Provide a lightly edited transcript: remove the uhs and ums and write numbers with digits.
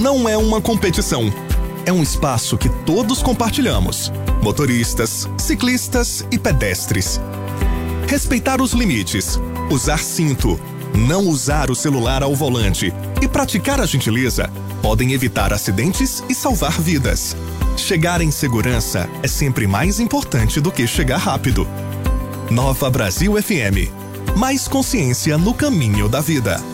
não é uma competição. É um espaço que todos compartilhamos. Motoristas, ciclistas e pedestres. Respeitar os limites, usar cinto, não usar o celular ao volante e praticar a gentileza podem evitar acidentes e salvar vidas. Chegar em segurança é sempre mais importante do que chegar rápido. Nova Brasil FM. Mais consciência no caminho da vida.